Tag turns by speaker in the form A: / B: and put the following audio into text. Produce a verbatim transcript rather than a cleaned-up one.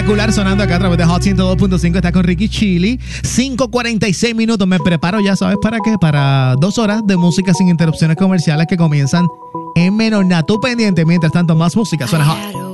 A: espectacular sonando acá a través de Hot ciento dos punto cinco. Está con Ricky Chili. cinco cuarenta y seis minutos. Me preparo, ya sabes para qué. Para dos horas de música sin interrupciones comerciales que comienzan en menor nada. Tú pendiente. Mientras tanto, más música. Suena Hot.